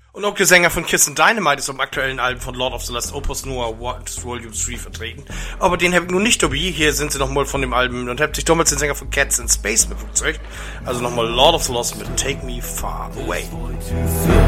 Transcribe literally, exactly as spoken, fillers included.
Und auch der Sänger von Kiss and Dynamite ist am aktuellen Album von Lord of the Lost Opus Noah Volume drei vertreten. Aber den habe ich nun nicht dabei. Hier sind sie nochmal von dem Album und habt sich damals den Sänger von Cats in Space mitgezeugt. Also nochmal Lord of the Lost mit Take Me Far Away.